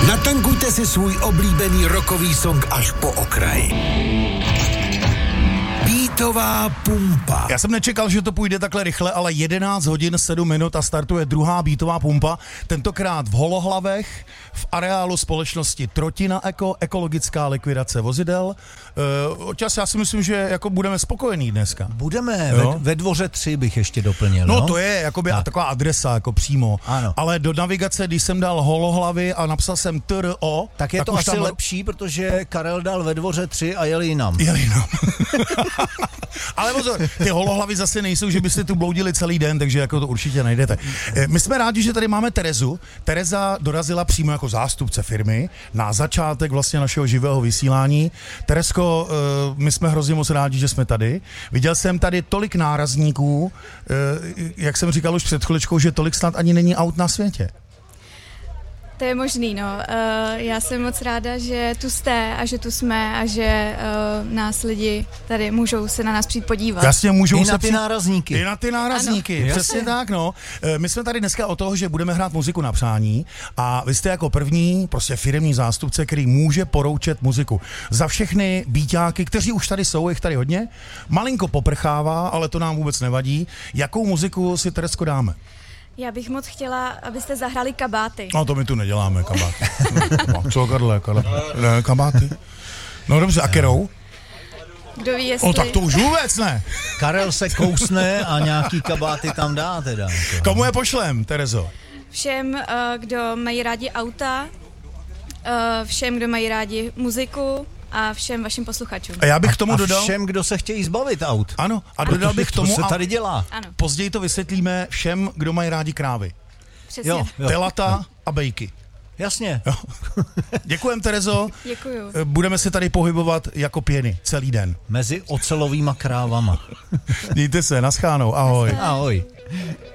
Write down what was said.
Natankujte si svůj oblíbený rockový song až po okraj. Beatová pumpa. Já jsem nečekal, že to půjde takhle rychle, ale 11 hodin 7 minut a startuje druhá beatová pumpa. Tentokrát v Holohlavech, v areálu společnosti Trotina Eko, ekologická likvidace vozidel. Čas já si myslím, že jako budeme spokojení dneska. Budeme, ve Dvoře 3 bych ještě doplnil. No to je jakoby taková adresa, jako přímo. Ano. Ale do navigace, když jsem dal Holohlavy a napsal jsem TRO, tak je to asi lepší, protože Karel dal ve Dvoře 3 a jel jinam. Ale pozor, ty Holohlavy zase nejsou, že byste tu bloudili celý den, takže jako to určitě najdete. My jsme rádi, že tady máme Terezu. Tereza dorazila přímo jako zástupce firmy na začátek vlastně našeho živého vysílání. Terezko, my jsme hrozně moc rádi, že jsme tady. Viděl jsem tady tolik nárazníků, jak jsem říkal už před chviličkou, že tolik snad ani není aut na světě. To je možný, no. Já jsem moc ráda, že tu jste a že tu jsme a že nás lidi tady můžou se na nás přijít podívat. Jasně, můžou I se na ty nárazníky. I na ty nárazníky, ano, přesně tak, no. My jsme tady dneska o toho, že budeme hrát muziku na přání a vy jste jako první prostě firemní zástupce, který může poroučet muziku. Za všechny bíťáky, kteří už tady jsou, jich tady hodně, malinko poprchává, ale to nám vůbec nevadí. Jakou muziku si, Terezko, dáme? Já bych moc chtěla, abyste zahrali Kabáty. No to my tu neděláme, Kabáty. No, co, Karle? Ne, Kabáty. No dobře, a kterou? Kdo ví, jestli... No tak to už vůbec ne. Karel se kousne a nějaký Kabáty tam dá teda. Komu je pošlem, Terezo? Všem, kdo mají rádi auta, všem, kdo mají rádi muziku, a všem vašim posluchačům. A já bych k tomu dodal... všem, kdo se chtějí zbavit aut. Ano, a dodal bych k tomu... To se tady dělá. Ano. Později to vysvětlíme všem, kdo mají rádi krávy. Přesně. Telata a bejky. Jasně. Jo. Děkujem, Terezo. Děkuju. Budeme se tady pohybovat jako pěny celý den. Mezi ocelovýma krávama. Mějte se, naschánou, ahoj. Ahoj.